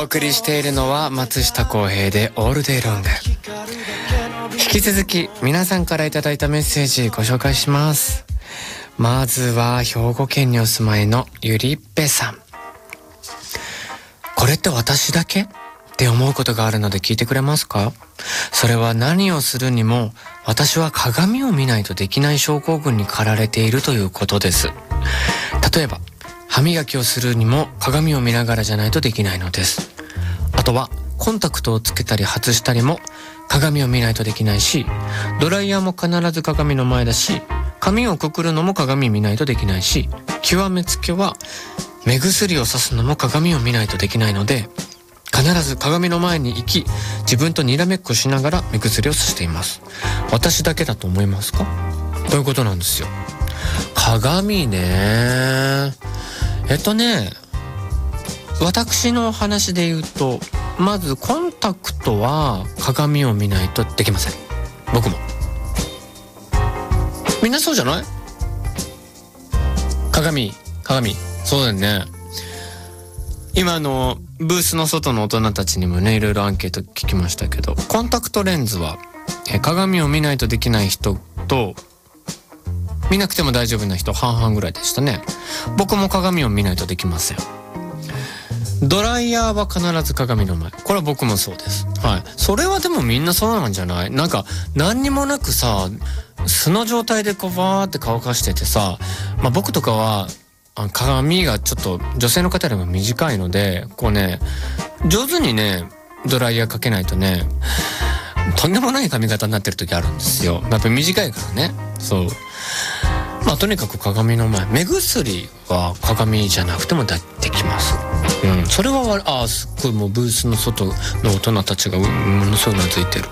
お送りしているのは松下洸平でオールデイロング。引き続き皆さんからいただいたメッセージご紹介します。まずは兵庫県にお住まいのゆりっぺさん。これって私だけって思うことがあるので聞いてくれますか？それは何をするにも私は鏡を見ないとできない症候群に駆られているということです。例えば歯磨きをするにも鏡を見ながらじゃないとできないのです。あとはコンタクトをつけたり外したりも鏡を見ないとできないし、ドライヤーも必ず鏡の前だし、髪をくくるのも鏡見ないとできないし、極めつけは目薬をさすのも鏡を見ないとできないので、必ず鏡の前に行き自分とにらめっこしながら目薬をさしています。私だけだと思いますか？ということなんですよ。鏡ね。私の話で言うと、まずコンタクトは鏡を見ないとできません。僕も。みんなそうじゃない？鏡。そうだよね。今ブースの外の大人たちにもね、いろいろアンケート聞きましたけど、コンタクトレンズは鏡を見ないとできない人と見なくても大丈夫な人半々ぐらいでしたね。僕も鏡を見ないとできません。ドライヤーは必ず鏡の前。これは僕もそうです。はい。それはでもみんなそうなんじゃない？なんか何にもなくさ、素の状態でこうバーって乾かしててさ、僕とかは髪がちょっと女性の方よりも短いので、こうね、上手にねドライヤーかけないとね、とんでもない髪型になってる時あるんですよ。やっぱり短いからね。そう。とにかく鏡の前。目薬は鏡じゃなくてもできます。それはすっごいもうブースの外の大人たちがものすごいうなずいてる。